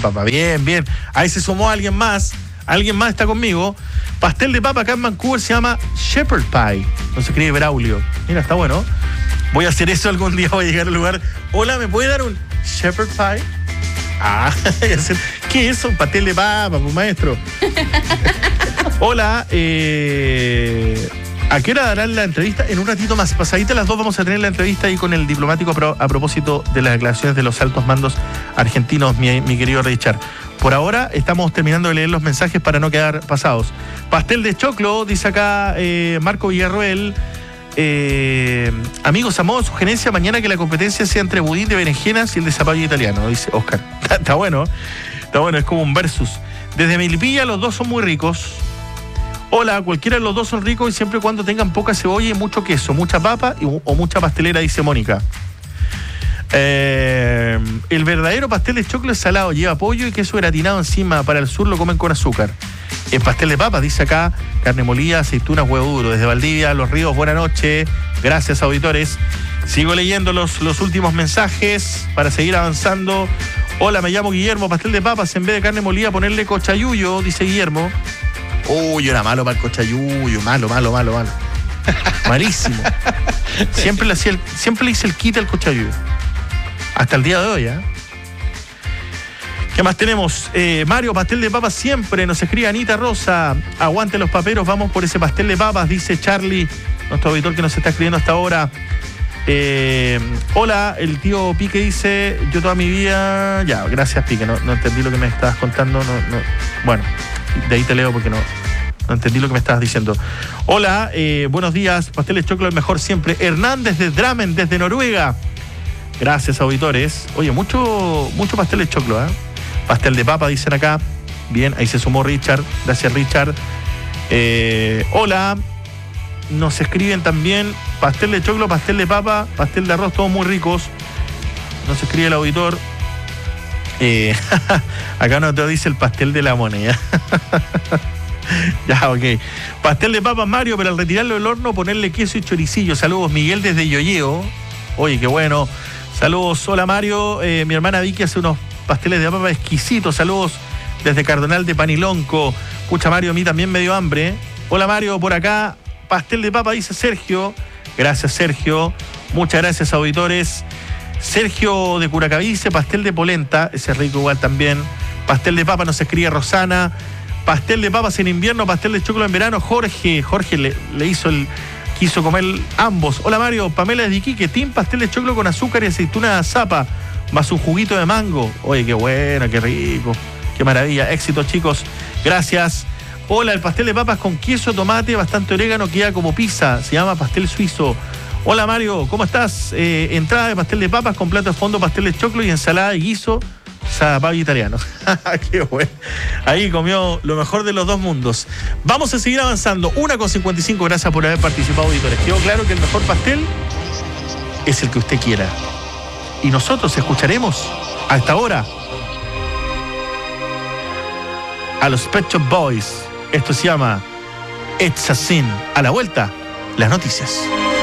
papa. Bien, bien. Ahí se sumó alguien más. Alguien más está conmigo. Pastel de papa acá en Vancouver se llama Shepherd Pie. No se escribe Braulio. Mira, está bueno. Voy a hacer eso algún día. Voy a llegar al lugar. Hola, ¿me puede dar un Shepherd Pie? Ah, ¿qué es eso? Un pastel de papa, pues, maestro. Hola, ¿a qué hora darán la entrevista? En un ratito más, pasadita las 2 vamos a tener la entrevista ahí con el diplomático a propósito de las declaraciones de los altos mandos argentinos, mi querido Richard. Por ahora estamos terminando de leer los mensajes para no quedar pasados. Pastel de choclo, dice acá Marco Villarroel. Amigos, a modo de sugerencia, mañana que la competencia sea entre budín de berenjenas y el de zapallo italiano, dice Oscar. Está bueno, es como un versus. Desde Melipilla los dos son muy ricos. Hola, cualquiera de los dos son ricos y siempre y cuando tengan poca cebolla y mucho queso, mucha papa o mucha pastelera, dice Mónica. El verdadero pastel de choclo es salado, lleva pollo y queso gratinado encima. Para el sur lo comen con azúcar. El pastel de papas, dice acá, carne molida, aceitunas, huevo duro. Desde Valdivia, Los Ríos, buena noche. Gracias, auditores. Sigo leyendo los últimos mensajes para seguir avanzando. Hola, me llamo Guillermo. Pastel de papas, en vez de carne molida, ponerle cochayuyo, dice Guillermo. Uy, era malo para el cochayuyo. Malo. Malísimo. Siempre le hice el quite al cochayuyo. Hasta el día de hoy, ¿eh? ¿Qué más tenemos? Mario, pastel de papas siempre. Nos escribe Anita Rosa. Aguante los paperos, vamos por ese pastel de papas, dice Charlie, nuestro auditor que nos está escribiendo hasta ahora. Hola, el tío Pique dice, yo toda mi vida... Ya, gracias Pique, no entendí lo que me estabas contando. No. Bueno, de ahí te leo porque no entendí lo que me estabas diciendo. Hola, buenos días. Pastel de choclo el mejor siempre. Hernán desde Drammen, desde Noruega. Gracias, auditores. Oye, mucho pastel de choclo, ¿eh? Pastel de papa, dicen acá. Bien, ahí se sumó Richard. Gracias, Richard. Hola. Nos escriben también pastel de choclo, pastel de papa, pastel de arroz, todos muy ricos. Nos escribe el auditor. Acá nos dice el pastel de la moneda. Ya, ok. Pastel de papas, Mario, pero al retirarlo del horno, ponerle queso y choricillo. Saludos, Miguel desde Yoyeo. Oye, qué bueno. Saludos, hola Mario. Mi hermana Vicky hace unos pasteles de papa exquisitos. Saludos desde Cardonal de Panilonco. Pucha, Mario, a mí también me dio hambre. Hola Mario, por acá. Pastel de papa, dice Sergio. Gracias, Sergio. Muchas gracias, auditores. Sergio de Curacaví dice pastel de polenta. Ese es rico igual también. Pastel de papa nos escribe Rosana. Pastel de papas en invierno, pastel de choclo en verano. Jorge le quiso comer ambos. Hola Mario, Pamela de Iquique. Team pastel de choclo con azúcar y aceituna de zapa, más un juguito de mango. Oye, qué bueno, qué rico, qué maravilla. Éxito, chicos. Gracias. Hola, el pastel de papas con queso, tomate, bastante orégano, queda como pizza. Se llama pastel suizo. Hola Mario, ¿cómo estás? Entrada de pastel de papas con plato de fondo, pastel de choclo y ensalada de guiso, zapallo italiano. Qué bueno. Ahí comió lo mejor de los dos mundos. Vamos a seguir avanzando. 1:55. Gracias por haber participado, auditores. Quedó claro que el mejor pastel es el que usted quiera. Y nosotros escucharemos hasta ahora a los Pet Shop Boys. Esto se llama It's a Sin. A la vuelta, las noticias.